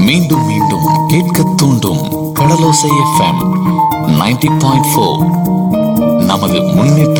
மீண்டும் மீண்டும் கேட்க தூண்டும் கடலோசை எஃப்எம் 90.4. நமது முன்னேற்ற